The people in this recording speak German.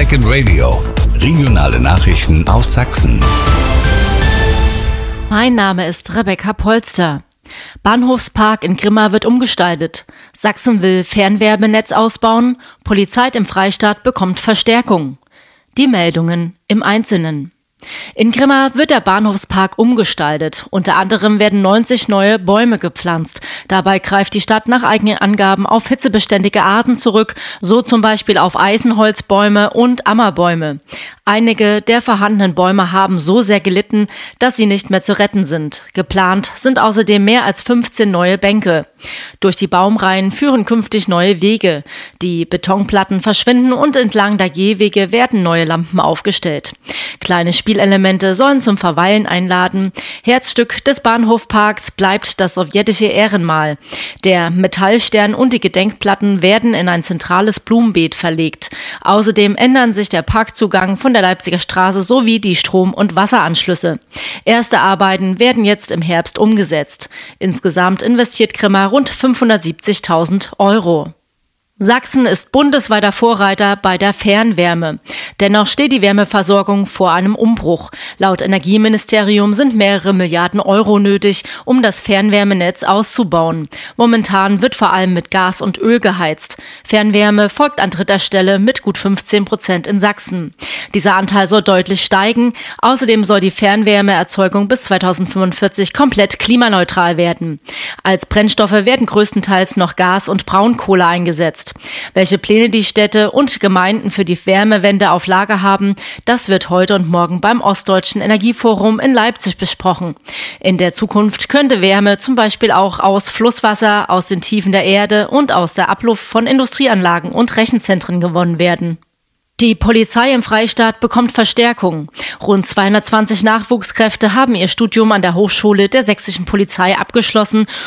Second Radio. Regionale Nachrichten aus Sachsen. Mein Name ist Rebecca Polster. Bahnhofspark in Grimma wird umgestaltet. Sachsen will Fernwärmenetz ausbauen. Polizei im Freistaat bekommt Verstärkung. Die Meldungen im Einzelnen. In Grimma wird der Bahnhofspark umgestaltet. Unter anderem werden 90 neue Bäume gepflanzt. Dabei greift die Stadt nach eigenen Angaben auf hitzebeständige Arten zurück, so zum Beispiel auf Eisenholzbäume und Ammerbäume. Einige der vorhandenen Bäume haben so sehr gelitten, dass sie nicht mehr zu retten sind. Geplant sind außerdem mehr als 15 neue Bänke. Durch die Baumreihen führen künftig neue Wege. Die Betonplatten verschwinden und entlang der Gehwege werden neue Lampen aufgestellt. Kleine Spielelemente sollen zum Verweilen einladen. Herzstück des Bahnhofparks bleibt das sowjetische Ehrenmal. Der Metallstern und die Gedenkplatten werden in ein zentrales Blumenbeet verlegt. Außerdem ändern sich der Parkzugang von der Leipziger Straße sowie die Strom- und Wasseranschlüsse. Erste Arbeiten werden jetzt im Herbst umgesetzt. Insgesamt investiert Grimma rund 570.000 Euro. Sachsen ist bundesweiter Vorreiter bei der Fernwärme. Dennoch steht die Wärmeversorgung vor einem Umbruch. Laut Energieministerium sind mehrere Milliarden Euro nötig, um das Fernwärmenetz auszubauen. Momentan wird vor allem mit Gas und Öl geheizt. Fernwärme folgt an dritter Stelle mit gut 15% in Sachsen. Dieser Anteil soll deutlich steigen. Außerdem soll die Fernwärmeerzeugung bis 2045 komplett klimaneutral werden. Als Brennstoffe werden größtenteils noch Gas und Braunkohle eingesetzt. Welche Pläne die Städte und Gemeinden für die Wärmewende auf Lager haben, das wird heute und morgen beim Ostdeutschen Energieforum in Leipzig besprochen. In der Zukunft könnte Wärme zum Beispiel auch aus Flusswasser, aus den Tiefen der Erde und aus der Abluft von Industrieanlagen und Rechenzentren gewonnen werden. Die Polizei im Freistaat bekommt Verstärkung. Rund 220 Nachwuchskräfte haben ihr Studium an der Hochschule der sächsischen Polizei abgeschlossen